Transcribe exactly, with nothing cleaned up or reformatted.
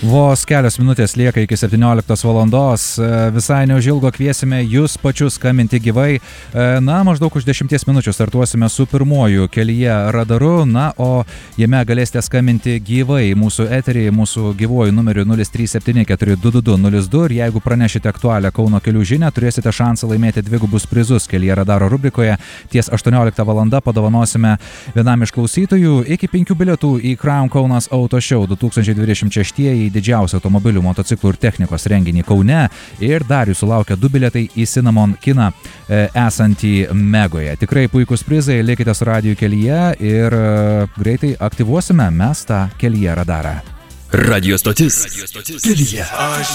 Vos kelios minutės lieka iki septynioliktos valandos. Visai neužilgo kviesime jūs pačius skambinti gyvai. Na, maždaug už dešimties minučių startuosime su pirmuoju kelyje radaru. Na, o jame galėsite skambinti gyvai mūsų eterį, mūsų gyvuoju numeriu nulis trys septyni keturi du du du nulis du. Ir jeigu pranešite aktualią Kauno kelių žinią, turėsite šansą laimėti dvigubus prizus kelyje radaro rubrikoje. Ties aštuonioliktą valandą padovanosime vienam iš klausytojų iki penkių bilietų į Crown Kaunas Auto Show du tūkstančiai dvidešimt šeštieji didžiausią automobilių, motociklų ir technikos renginį Kaune. Ir dar jūsų laukia du bilietai į Cinnamon kiną e, esantį Megoje. Tikrai puikus prizai, likite su radiju kelyje ir e, greitai aktyvuosime mes tą kelyje radarą. Radio stotis. Radio stotis. Kelyje.